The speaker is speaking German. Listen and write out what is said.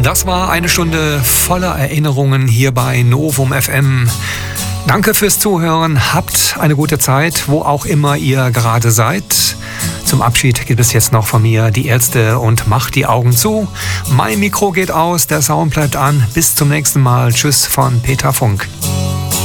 Das war eine Stunde voller Erinnerungen hier bei Novum FM. Danke fürs Zuhören. Habt eine gute Zeit, wo auch immer ihr gerade seid. Zum Abschied gibt es jetzt noch von mir die Ärzte und macht die Augen zu. Mein Mikro geht aus, der Sound bleibt an. Bis zum nächsten Mal. Tschüss von Peter Funk.